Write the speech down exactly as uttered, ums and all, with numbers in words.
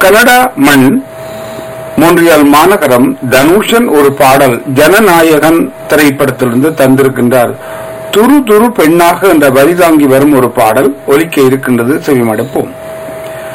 Canada மண் மோன்றியால் மாநகரம் தனுஷன் ஒரு பாடல் ஜனநாயகன் திரைப்படத்திலிருந்து தந்திருக்கின்றார். துரு துரு பெண்ணாக என்ற வரி தாங்கி வரும் ஒரு பாடல் ஒலிக்க இருக்கின்றது. செவிமடுப்போம்.